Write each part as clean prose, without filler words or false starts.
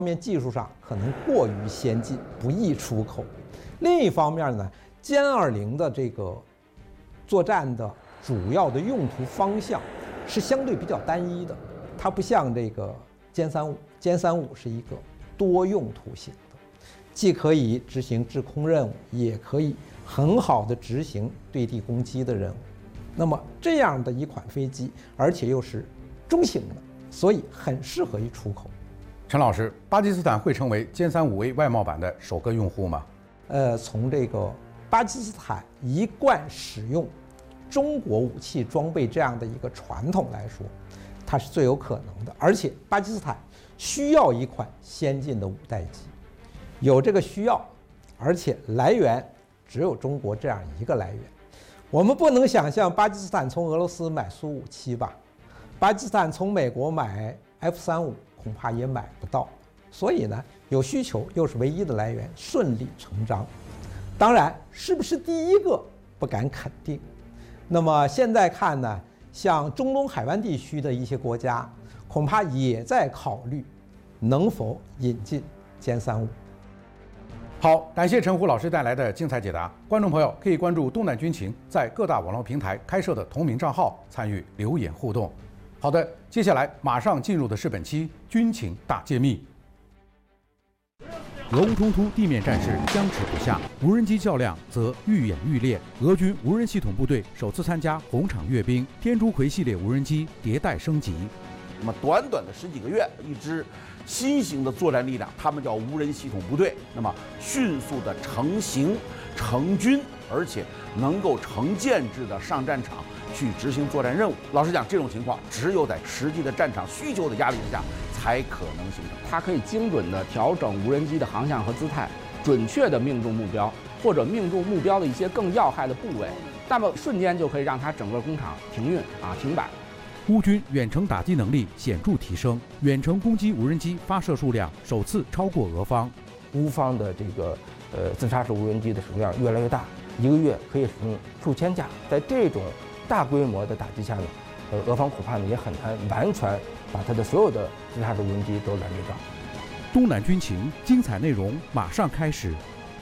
面技术上可能过于先进，不易出口。另一方面呢，歼20的这个作战的主要的用途方向是相对比较单一的，它不像这个歼35，歼35是一个多用途型的，既可以执行制空任务，也可以很好的执行对地攻击的任务。那么这样的一款飞机，而且又是中型的，所以很适合于出口。 陈老师，巴基斯坦会成为歼35A 外贸版的首个用户吗？ 从这个巴基斯坦一贯使用中国武器装备这样的一个传统来说，它是最有可能的。而且巴基斯坦需要一款先进的5代机，有这个需要，而且来源只有中国这样一个来源。我们不能想象巴基斯坦从俄罗斯买苏57吧，巴基斯坦从美国买 F-35恐怕也买不到。所以呢，有需求又是唯一的来源，顺理成章。当然，是不是第一个不敢肯定。那么现在看呢，像中东海湾地区的一些国家，恐怕也在考虑能否引进歼35。 好，感谢陈虎老师带来的精彩解答。观众朋友可以关注东南军情在各大网络平台开设的同名账号，参与留言互动。好的，接下来马上进入的是本期军情大揭秘。俄乌冲突地面战事僵持不下，无人机较量则愈演愈烈。俄军无人系统部队首次参加红场阅兵，天竺葵系列无人机迭代升级。 那么短短的10几个月，一支新型的作战力量，他们叫无人系统部队，那么迅速的成型成军，而且能够成建制的上战场去执行作战任务。老实讲，这种情况只有在实际的战场需求的压力之下才可能形成。 它可以精准地调整无人机的航向和姿态，准确地命中目标，或者命中目标的一些更要害的部位，那么瞬间就可以让它整个工厂停运停摆。 乌军远程打击能力显著提升，远程攻击无人机发射数量首次超过俄方。 乌方的这个自杀式无人机的使用量越来越大，一个月可以使用数千架。在这种大规模的打击下呢，俄方恐怕也很难完全把它的所有的自杀式无人机都拦截到。 东南军情精彩内容马上开始。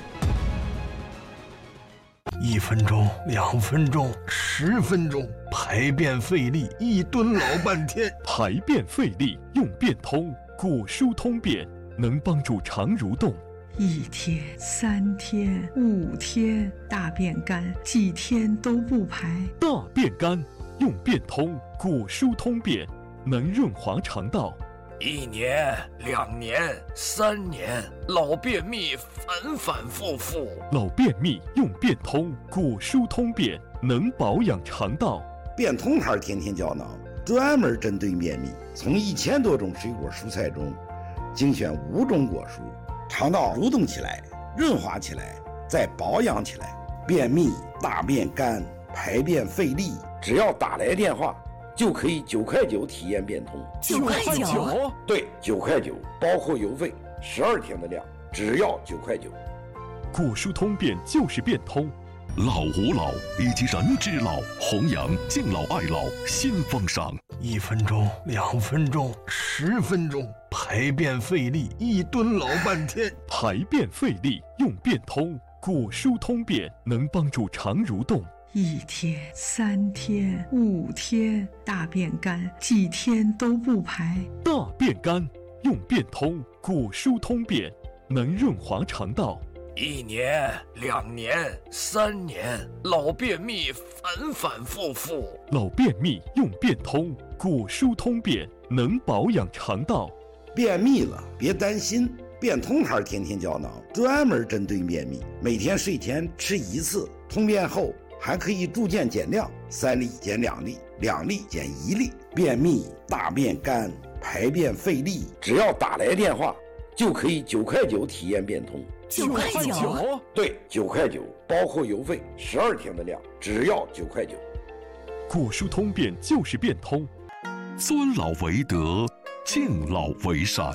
1分钟、2分钟、10分钟，排便费力，一蹲老半天。 排便费力用便通，果蔬通便能帮助肠蠕动。 1天、3天、5天，大便干，几天都不排。 大便干用便通，果蔬通便能润滑肠道。 1年、2年、3年，老便秘反反复复。 老便秘用便通，果蔬通便能保养肠道。 便通牌天天胶囊专门针对便秘，从1000多种水果蔬菜中精选5种果蔬，肠道蠕动起来，润滑起来，再保养起来。便秘、大便干、排便费力，只要打来电话就可以9块9体验变通。 9块9？ 对，9块9，包括邮费，12天的量，只要9块9。 果蔬通便就是变通。 老吾老以及人之老，弘扬敬老爱老新风尚。 1分钟、2分钟、10分钟，排便费力，一蹲老半天。 排便费力用便通，果蔬通便能帮助肠蠕动。 1天、3天、5天，大便干，几天都不排。 大便干用便通，果蔬通便能润滑肠道。 1年、2年、3年，老便秘反反复复。 老便秘用便通，果蔬通便能保养肠道。 便秘了别担心，便通牌天天胶囊专门针对便秘，每天睡前吃1次，通便后还可以逐渐减量，3粒减2粒，2粒减1粒。便秘、大便干、排便费力，只要打来电话就可以9块9体验变通。 9块9？ 对，9块9，包括邮费，12天的量，只要9块9。 果蔬通便就是变通。 尊老为德，敬老为善。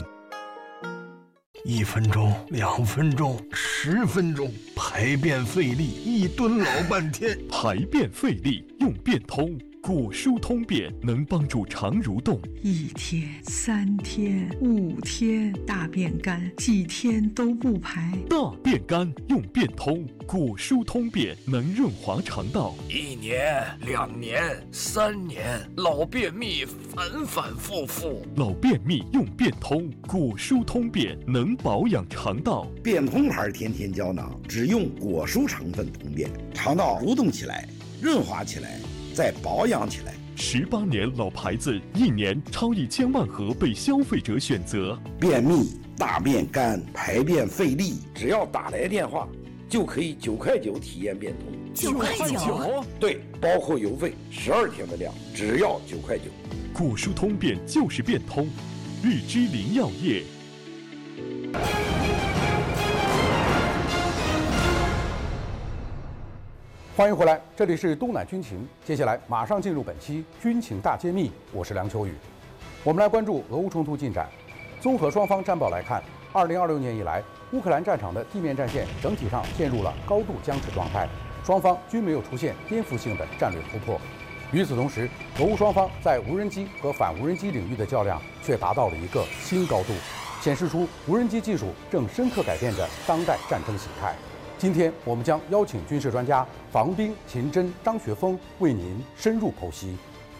1分钟、2分钟、10分钟，排便费力，一蹲老半天。 排便费力用便通， 古书通便能帮助肠蠕动。 1天、3天、5天，大便干，几天都不排。 大便干用便通，古书通便能润滑肠道。 1年、2年、3年，老便秘反反复复。 老便秘用便通，古书通便能保养肠道。 便通牌天天胶囊只用果蔬成分通便，肠道蠕动起来，润滑起来，再保养起来。 18年老牌子，1年超1000万盒被消费者选择。 便秘、大便干、排便费力，只要打来电话，就可以9块9体验便通。 9块9？ 对，包括邮费，12天的量，只要9块9。 古书通便就是便通，日之林药业。 欢迎回来，这里是东南军情。接下来马上进入本期军情大揭秘，我是梁秋雨。我们来关注俄乌冲突进展。综合双方战报来看，2026年以来，乌克兰战场的地面战线整体上陷入了高度僵持状态，双方均没有出现颠覆性的战略突破。与此同时，俄乌双方在无人机和反无人机领域的较量却达到了一个新高度，显示出无人机技术正深刻改变着当代战争形态。今天我们将邀请军事专家房兵秦真、张学峰为您深入剖析。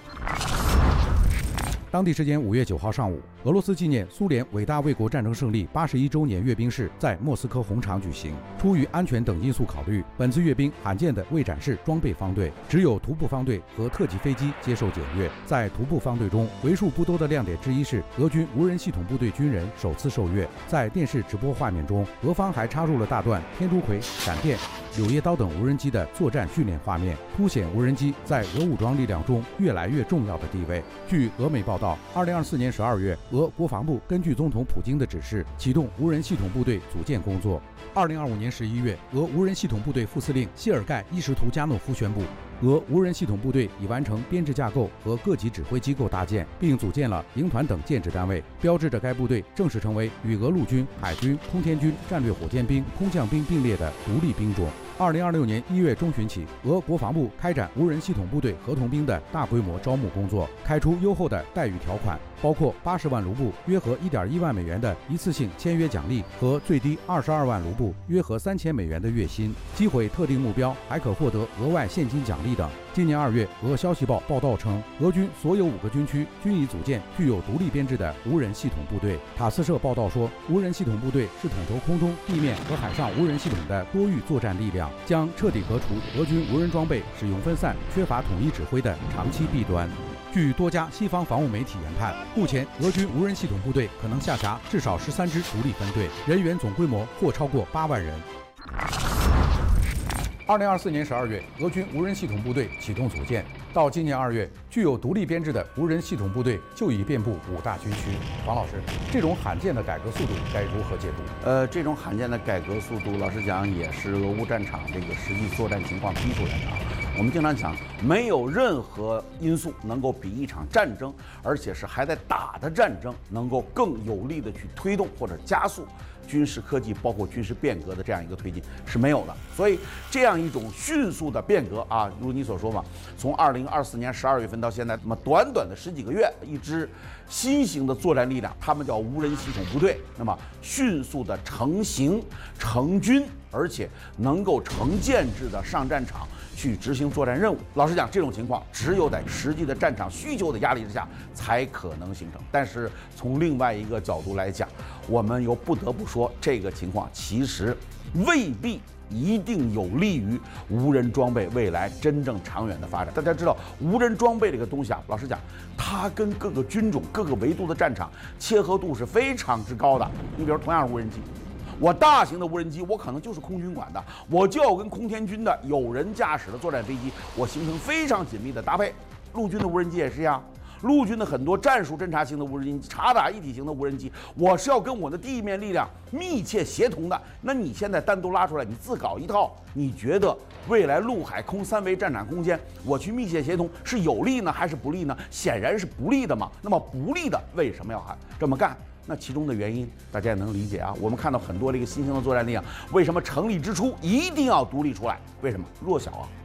当地时间5月9号上午，俄罗斯纪念苏联伟大卫国战争胜利81周年阅兵式在莫斯科红场举行。出于安全等因素考虑，本次阅兵罕见的未展示装备方队，只有徒步方队和特级飞机接受检阅。在徒步方队中，为数不多的亮点之一是俄军无人系统部队军人首次受阅。在电视直播画面中，俄方还插入了大段天竺葵、闪电、柳叶刀等无人机的作战训练画面，凸显无人机在俄武装力量中越来越重要的地位。据俄媒报道，2024年12月，俄国防部根据总统普京的指示，启动无人系统部队组建工作。2025年11月，俄无人系统部队副司令谢尔盖·伊什图加诺夫宣布，俄无人系统部队已完成编制架构和各级指挥机构搭建，并组建了营团等建制单位，标志着该部队正式成为与俄陆军、海军、空天军、战略火箭兵、空降兵并列的独立兵种。2026年1月中旬起，俄国防部开展无人系统部队合同兵的大规模招募工作，开出优厚的待遇条款，包括80万卢布（约合1.1万美元）的一次性签约奖励和最低22万卢布（约合3000美元）的月薪。击毁特定目标还可获得额外现金奖励等。今年2月，俄消息报报道称，俄军所有5个军区均已组建具有独立编制的无人系统部队。塔斯社报道说，无人系统部队是统筹空中、地面和海上无人系统的多域作战力量，将彻底革除俄军无人装备使用分散、缺乏统一指挥的长期弊端。据多家西方防务媒体研判，目前俄军无人系统部队可能下辖至少13支独立分队，人员总规模或超过8万人。2024年12月，俄军无人系统部队启动组建。到今年2月，具有独立编制的无人系统部队就已遍布5大军区。王老师，这种罕见的改革速度该如何解读？ 这种罕见的改革速度，老实讲也是俄乌战场这个实际作战情况逼出来的啊。我们经常讲，没有任何因素能够比一场战争，而且是还在打的战争，能够更有力的去推动或者加速军事科技包括军事变革的这样一个推进是没有的。所以这样一种迅速的变革啊，如你所说嘛，从2024年12月份到现在，那么短短的10几个月，一支新型的作战力量，他们叫无人系统部队，那么迅速的成型成军，而且能够成建制的上战场去执行作战任务。老实讲，这种情况只有在实际的战场需求的压力之下才可能形成。但是从另外一个角度来讲，我们又不得不说，这个情况其实未必一定有利于无人装备未来真正长远的发展。大家知道，无人装备这个东西啊，老实讲，它跟各个军种、各个维度的战场切合度是非常之高的。你比如同样是无人机，我大型的无人机，我可能就是空军管的，我就要跟空天军的有人驾驶的作战飞机，我形成非常紧密的搭配。陆军的无人机也是一样。陆军的很多战术侦察型的无人机、察打一体型的无人机，我是要跟我的地面力量密切协同的。那你现在单独拉出来，你自搞一套，你觉得未来陆海空3维战场空间，我去密切协同是有利呢还是不利呢？显然是不利的嘛。那么不利的为什么要这么干？那其中的原因大家也能理解啊。我们看到很多这个新型的作战力量，为什么成立之初一定要独立出来？为什么？弱小啊。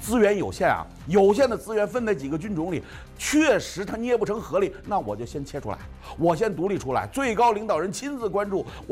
资源有限啊，有限的资源分在几个军种里，确实它捏不成合力，那我就先切出来，我先独立出来，最高领导人亲自关注，